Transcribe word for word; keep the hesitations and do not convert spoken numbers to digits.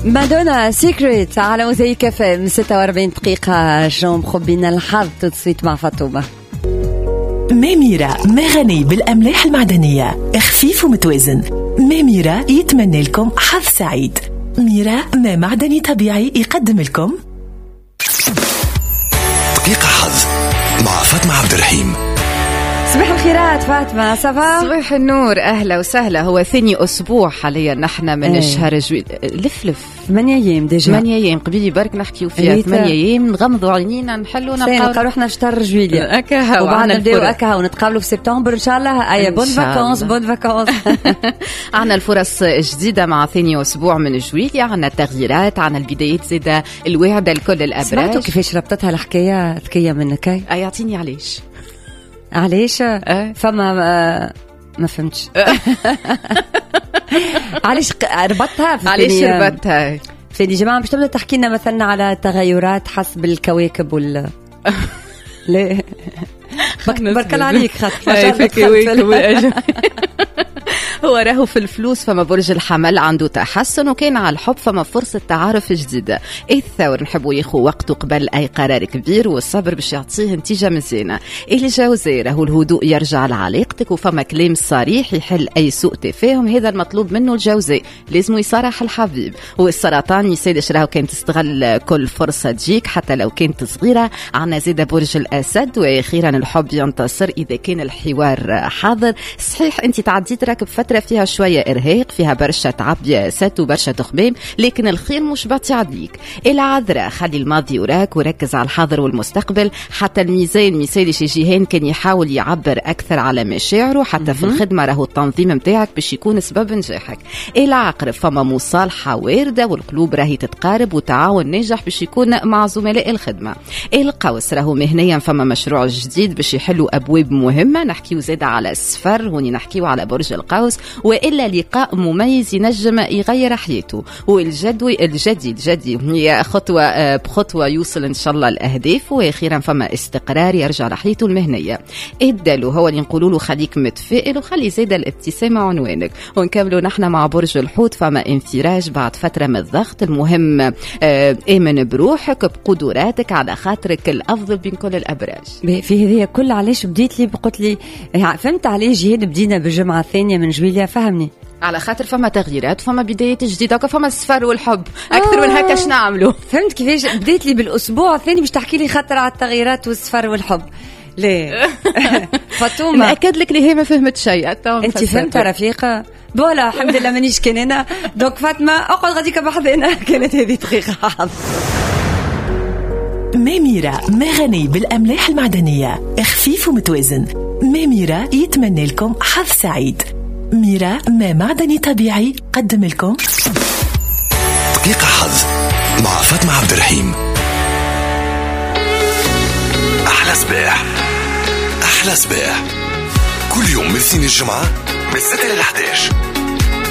مادونا سيكريت على موزايك اف ام. ستة وأربعين دقيقة جنب خبينا الحظ تتصويت مع فاطمة. ميميرا مغني بالأملاح المعدنية، خفيف ومتوازن. ميميرا يتمنى لكم حظ سعيد. ميرا ما معدني طبيعي يقدم لكم دقيقة حظ مع فاطمة عبد الرحيم. صباح الخيرات فاطمة، صباح صباح النور، أهلا وسهلا. هو ثاني أسبوع حاليا نحن من ايه. شهر جويل. لف لف ثمانية أيام ديجا، ثمانية أيام قبيلي برك نحكيو فيها. ثمانية أيام نغمضوا عينينا نحلوا نبقى روحنا في شهر جويليا أكاها، وبعد نبداو أكاها ونتقابلوا في سبتمبر إن شاء الله. أي بون فاكونس بون فاكونس. عنا الفرص جديدة مع ثاني أسبوع من جويليا، عنا التغييرات، عنا البدايات زيادة الواعدة لكل الأبراج. سمعتوا كيفاش ربطتها الحكاية ذكية منك؟ هاي أيعطيني علاش علاش أه؟ فما ما, ما فهمتش. علاش ربطتها؟ علاش ربطتها؟ فيني جماعة مش تبدأ تحكي لنا مثلا على تغيرات حسب الكواكب وال لا بركل عليك خاطر هو راهو في الفلوس فما برج الحمل عنده تحسن، وكان على الحب فما فرصة تعارف جديدة. ايه الثور نحبوا ياخو وقته قبل اي قرار كبير، والصبر باش يعطيه نتيجة مزيانة. الجوزاء راهو الهدوء يرجع لعلاقتك، وفما كلام صريح يحل اي سوء تفاهم، هذا المطلوب منه الجوزاء، لازم يصارح الحبيب. والسرطان يسالش راهو كان تستغل كل فرصة تجيك حتى لو كانت صغيرة. عنا زيادة برج الاسد، واخيرا الحب ينتصر اذا كان الحوار حاضر. صحيح انت تعديت راكب فترة فيها شوية إرهاق، فيها برشا تعب يا ست وبرشا تخمام، لكن الخير مش باطي عليك. العذراء خلي الماضي وراك وركز على الحاضر والمستقبل. حتى الميزان مثالي شي جيهان كان يحاول يعبر أكثر على مشاعره، حتى في الخدمة راهو التنظيم متاعك باش يكون سبب نجاحك. العقرب فما مصالحة واردة، والقلوب راهي تتقارب، وتعاون ناجح باش يكون مع زملاء الخدمة. القوس راهو مهنيا فما مشروع جديد باش يحلوا أبواب مهمة. نحكيو زيادة على السفر، هوني نحكيو على برج القوس، وإلا لقاء مميز ينجم يغير حياته. والجدوي الجدي الجدي هي خطوة بخطوة يوصل إن شاء الله الأهداف. وأخيرا فما استقرار يرجع لحياته المهنية. الدلو هو اللي نقولوا له خليك متفائل وخلي زيادة الابتسامة عنوانك. ونكملوا نحن مع برج الحوت، فما انفراج بعد فترة من الضغط. المهم آمن بروحك بقدراتك على خاطرك الأفضل بين كل الأبراج. في هذه كل علاش بديت لي قلت لي فهمت علاش جهاد بدينا بالجمعة الثانية من جويليا. فهمني على خاطر فما تغييرات، فما بدايات جديدة، فما السفر والحب أكثر من هكا شنو نعملوا. فهمت كيفاش بديت لي بالأسبوع الثاني باش تحكي لي خاطر على التغييرات والسفر والحب. ليه فاطمة نأكد لك اللي هي ما فهمت شيء. أنت فهمت رفيقة بولا الحمد لله مانيش كنينة. دونك فاطمة أقعد غاديك بحذنا. كانت هذه دقيقة حظ. ميميرا مغني بالأملاح المعدنية، خفيف ومتوازن. ميميرا يتمنى لكم حظ سعيد. ميرا ما معدني طبيعي قدم لكم دقيقة حظ مع فاطمة عبد الرحيم. أحلى صباح أحلى صباح كل يوم من سين الجمعة من ستة إلى إحدى عشر